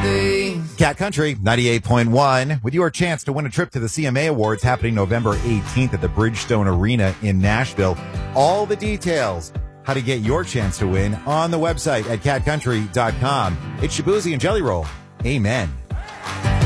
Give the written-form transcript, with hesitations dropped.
days. Cat Country 98.1 with your chance to win a trip to the CMA Awards happening November 18th at the Bridgestone Arena in Nashville. All the details, how to get your chance to win on the website at catcountry.com. It's Shabuzi and Jelly Roll. Amen.